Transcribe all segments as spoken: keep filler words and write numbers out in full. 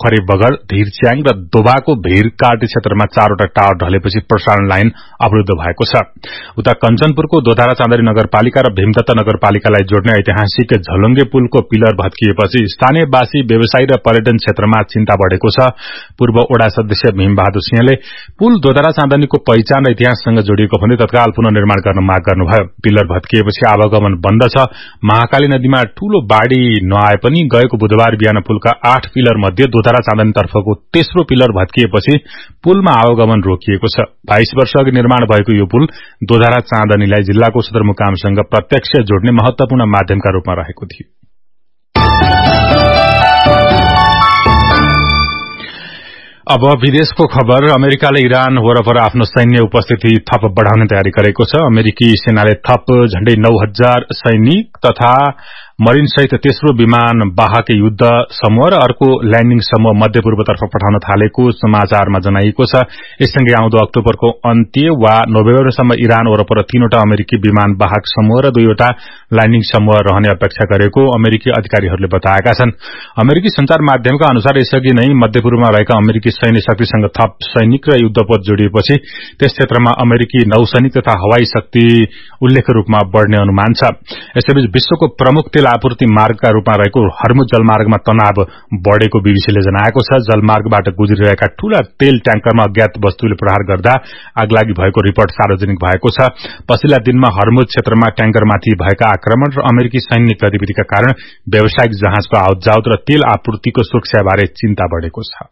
पोखरी बगर धीरच्याङ र दोबाको भीरकाटी क्षेत्रमा चारवटा टावर ढलेपछि प्रसारण लाइन अवरुद्ध भएको छ। उता कञ्चनपुरको दोधारा चाँदरी नगरपालिका र भीमदत्त नगरपालिकालाई जोड्ने ऐतिहासिक झलुङ्गे पुलको पिलर भत्किएपछि स्थानीयवासी व्यवसायी र पर्यटन क्षेत्रमा चिन्ता बढ़ेको छ। पूर्व ओडा सदस्य भीमबहादुर सिंहले पुल दोधारा चाँदनीको पहिचान र इतिहाससँग जोडिएको भन्दै तत्काल पुनर्निर्माण गर्न माग गर्नुभयो। पिलर भत्किएपछि आवागमन बन्द छ। महाकाली नदीमा ठूलो बाढ़ी नआए पनि गएको बुधबार बिहान पुलका आठ पिलर मध्ये दोधारा चाँदनी तर्फको तेस्रो पिलर भत्किएपछि पुलमा आवागमन रोकिएको छ। बाइस वर्ष अघि निर्माण भएको यो पुल दोधारा चाँदनीलाई जिल्लाको सदरमुकामसँग प्रत्यक्ष जोड्ने महत्वपूर्ण माध्यमका रूपमा रहेको थियो। अब विदेशको खबर। अमेरिकाले इरान वरपर आफ्नो सैन्य उपस्थिति थप बढ़ाउने तयारी गरेको छ। अमेरिकी सेनाले थप झण्डै नौ हजार सैनिक तथा मरिन सहित तेस्रो विमान वाहक युद्ध समूह र अर्को ल्याण्डिङ समूह मध्य पूर्वतर्फ पठाउन थालेको समाचारमा जनाइएको छ। यससँगै आउँदो अक्टोबरको अन्त्य वा नोभेम्बरसम्म इरान वरपर तीनवटा अमेरिकी विमान वाहक समूह र दुईवटा ल्याण्डिङ समूह रहने अपेक्षा गरेको अमेरिकी अधिकारीहरूले बताएका छन्। अमेरिकी संचार माध्यमका अनुसार यसअघि नै मध्य पूर्वमा रहेका अमेरिकी सैन्य शक्तिसँग थप सैनिक र युद्धपोत जोडिएपछि त्यस क्षेत्रमा अमेरिकी नौसैनिक तथा हवाई शक्ति उल्लेख्य रूपमा बढ़ने अनुमान छ। यसैबीच विश्वको प्रमुख तेल आपूर्ति मार्गका रूपमा रहेको हर्मुज जलमार्गमा तनाव बढ़ेको बीबीसीले जनाएको छ। जलमार्गबाट गुज्रिरहेका ठूला तेल ट्याङ्करमा अज्ञात वस्तुले प्रहार गर्दा आगलागी भएको रिपोर्ट सार्वजनिक भएको छ। पछिल्ला दिनमा हर्मुज क्षेत्रमा ट्याङ्करमाथि भएका आक्रमण र अमेरिकी सैन्य गतिविधिका कारण व्यावसायिक जहाजको आवतजावत र तेल आपूर्तिको सुरक्षाबारे चिन्ता बढ़ेको छ।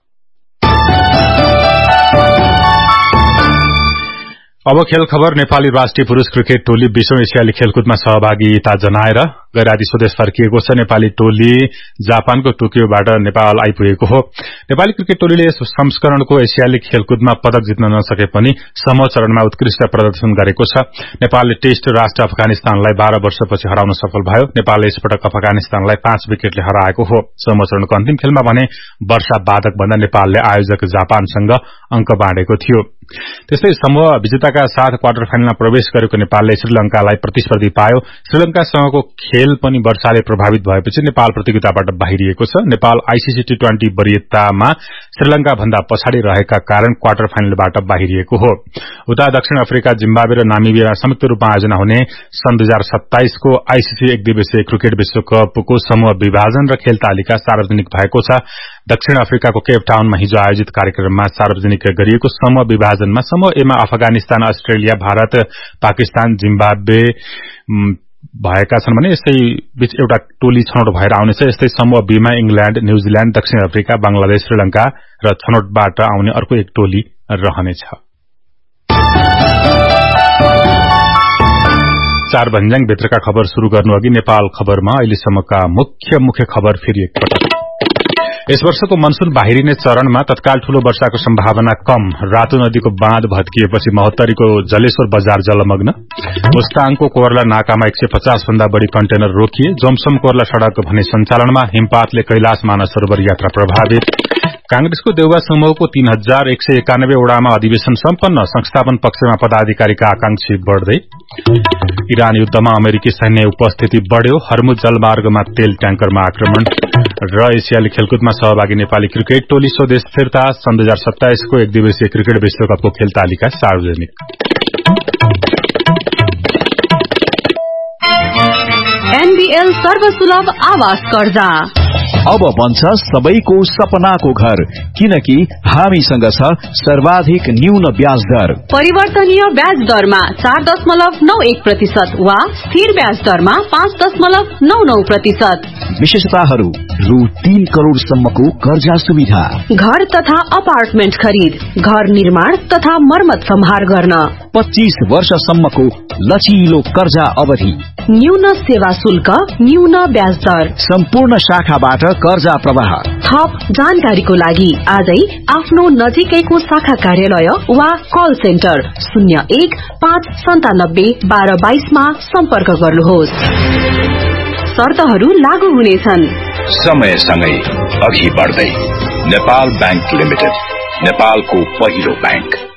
अब खेल खबर। नेपाली राष्ट्रिय पुरूष क्रिकेट टोली बीसौं एसियाली खेलकुदमा सहभागिता जनाएर गैराती स्वदेश फर्किएको छ। नेपाली टोली जापानको टोकियोबाट नेपाल आइपुगेको हो। नेपाली क्रिकेट टोलीले यस संस्करणको एसियाली खेलकुदमा पदक जित्न नसके पनि समूह चरणमा उत्कृष्ट प्रदर्शन गरेको छ। नेपालले टेस्ट राष्ट्र अफगानिस्तानलाई बाह्र वर्षपछि हराउन सफल भयो। नेपालले यसपटक अफगानिस्तानलाई पाँच विकेटले हराएको हो। समूह चरणको अन्तिम खेलमा भने वर्षा बाधक भन्दा नेपालले आयोजक जापानसँग अंक बाँडेको थियो। त्यस्तै समूह विजेताका साथ क्वार्टर फाइनलमा प्रवेश गरेको नेपालले श्रीलंकालाई प्रतिस्पर्धी पायो। श्रीलंकासँगको खेल पनि वर्षाले प्रभावित भएपछि नेपाल प्रतियोगिताबाट बाहिरिएको छ। Nepal ICC T twenty वरियतामा Sri Lanka भन्दा पछाडि रहेका कारण क्वार्टर फाइनलबाट बाहिरिएको हो। उता दक्षिण अफ्रिका, जिम्बाब्वे र नामिबियामा संयुक्त रूपमा आयोजना हुने सन् दुई हजार सत्ताइस को आईसीसी एक दिवसीय क्रिकेट विश्वकपको समूह विभाजन र खेल तालिका सार्वजनिक भएको छ। दक्षिण अफ्रिकाको केप टाउनमा हिजो आयोजित कार्यक्रममा सार्वजनिक गरिएको समूह विभाजनमा समूह एमा अफगानिस्तान, अस्ट्रेलिया, भारत, पाकिस्तान, जिम्बाब्वे भएका छन् भने यसै बीच एउटा टोली छनौट भएर आउनेछ। यस्तै समूह बीमा इंग्ल्याण्ड, न्यूजील्याण्ड, दक्षिण अफ्रिका, बंगलादेश, श्रीलंका र छनौटबाट आउने अर्को एक टोली रहनेछ। चार भन्ज्याङ भित्रका खबर शुरू गर्नु अघि नेपाल खबरमा अहिलेसम्मका मुख्य मुख्य खबर फेरि एकपटक। यस वर्षको मनसून बाहिरिने चरणमा तत्काल ठूलो वर्षाको सम्भावना कम। रातो नदीको बाँध भत्किएपछि महोत्तरीको जलेश्वर बजार जलमग्न। मुस्ताङको कोर्ला नाकामा एक सय पचास भन्दा बढ़ी कन्टेनर रोकिए। जोमसोम कोर्ला सड़क भने सञ्चालनमा। हिमपातले कैलाश मानस सरोवर यात्रा प्रभावित। कांग्रेसको देउवा समूहको तीन हजार एक सय एकानब्बे वडामा अधिवेशन सम्पन्न। संस्थापन पक्षमा पदाधिकारीका आकांक्षी बढ़दै। इरान युद्धमा अमेरिकी सैन्य उपस्थिति बढ़्यो। हर्मुज जलमार्गमा तेल ट्याङ्करमा आक्रमण र एसियाली खेलकुदमा सहभागी नेपाली क्रिकेट टोली स्वदेश फिर्ता। सन् दुई हजार सत्ताइस को एक दिवसीय क्रिकेट विश्वकपको खेल तालिका सार्वजनिक। एनबीएल सर्वसुलभ आवास कर्जा अब बन्छ सबैको सपनाको घर, किनकि हामीसँग छ सर्वाधिक न्यून ब्याज दर। परिवर्तनीय ब्याज दरमा चार दशमलव नौ एक प्रतिशत वा स्थिर ब्याज दरमा पाँच दशमलव नौ नौ प्रतिशत। विशेषताहरू रु तीन करोड़ सम्मको कर्जा सुविधा। घर तथा अपार्टमेन्ट खरीद, घर निर्माण तथा मर्मत सम्हार गर्न पच्चीस वर्षसम्मको लचिलो कर्जा अवधि। न्यून सेवा शुल्क, न्यून ब्याज दर। सम्पूर्ण शाखाबाट कर्जा प्रवाह। थप जानकारीको लागि आजै आफ्नो नजिकैको शाखा कार्यालय वा कल सेन्टर शून्य एक पाँच सन्तानब्बे बाह्र बाइसमा सम्पर्क गर्नुहोस्। शर्तहरू लागू हुनेछन्। समयसँगै अघि बढ्दै नेपाल बैंक लिमिटेड, नेपालको पहिलो बैंक।